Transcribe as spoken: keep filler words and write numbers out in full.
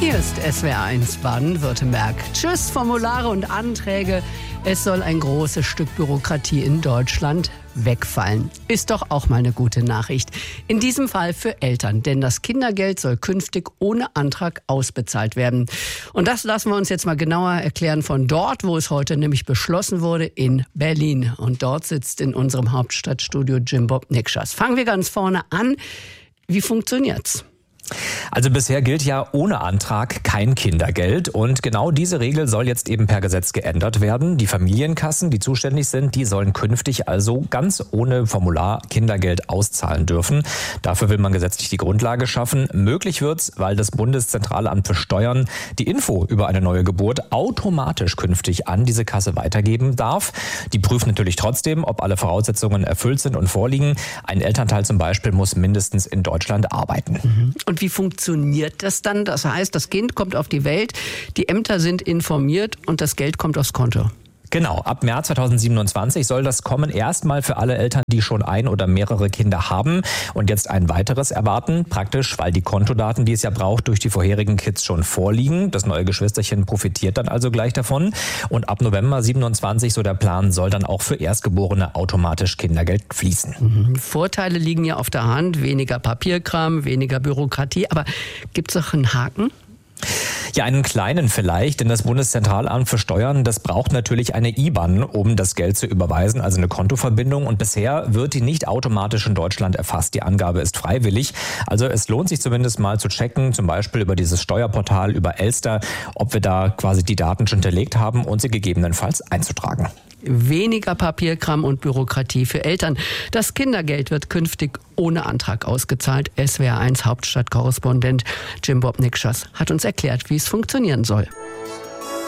Hier ist S W R eins Baden-Württemberg. Tschüss, Formulare und Anträge. Es soll ein großes Stück Bürokratie in Deutschland wegfallen. Ist doch auch mal eine gute Nachricht. In diesem Fall für Eltern, denn das Kindergeld soll künftig ohne Antrag ausbezahlt werden. Und das lassen wir uns jetzt mal genauer erklären von dort, wo es heute nämlich beschlossen wurde, in Berlin. Und dort sitzt in unserem Hauptstadtstudio Jim Bob Nikschas. Fangen wir ganz vorne an. Wie funktioniert's? Also bisher gilt ja ohne Antrag kein Kindergeld und genau diese Regel soll jetzt eben per Gesetz geändert werden. Die Familienkassen, die zuständig sind, die sollen künftig also ganz ohne Formular Kindergeld auszahlen dürfen. Dafür will man gesetzlich die Grundlage schaffen. Möglich wird's, weil das Bundeszentralamt für Steuern die Info über eine neue Geburt automatisch künftig an diese Kasse weitergeben darf. Die prüft natürlich trotzdem, ob alle Voraussetzungen erfüllt sind und vorliegen. Ein Elternteil zum Beispiel muss mindestens in Deutschland arbeiten. Mhm. Und wie funktioniert das dann? Das heißt, das Kind kommt auf die Welt, die Ämter sind informiert und das Geld kommt aufs Konto. Genau, ab März zweitausendsiebenundzwanzig soll das kommen, erstmal für alle Eltern, die schon ein oder mehrere Kinder haben und jetzt ein weiteres erwarten. Praktisch, weil die Kontodaten, die es ja braucht, durch die vorherigen Kids schon vorliegen. Das neue Geschwisterchen profitiert dann also gleich davon. Und ab November siebenundzwanzig, so der Plan, soll dann auch für Erstgeborene automatisch Kindergeld fließen. Mhm. Vorteile liegen ja auf der Hand, weniger Papierkram, weniger Bürokratie. Aber gibt es auch einen Haken? Ja, einen kleinen vielleicht, denn das Bundeszentralamt für Steuern, das braucht natürlich eine I B A N, um das Geld zu überweisen, also eine Kontoverbindung. Und bisher wird die nicht automatisch in Deutschland erfasst. Die Angabe ist freiwillig. Also es lohnt sich zumindest mal zu checken, zum Beispiel über dieses Steuerportal, über Elster, ob wir da quasi die Daten schon hinterlegt haben und sie gegebenenfalls einzutragen. Weniger Papierkram und Bürokratie für Eltern. Das Kindergeld wird künftig ohne Antrag ausgezahlt. S W R eins Hauptstadtkorrespondent Jim Bob Nikschas hat uns erklärt, wie es funktionieren soll.